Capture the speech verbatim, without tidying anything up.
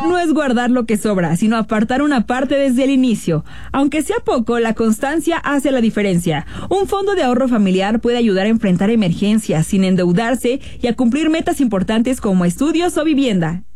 no es guardar lo que sobra, sino apartar una parte desde el inicio. Aunque sea poco, la constancia hace la diferencia. Un fondo de ahorro familiar puede ayudar a enfrentar emergencias sin endeudarse y a cumplir metas importantes como estudios o vivienda.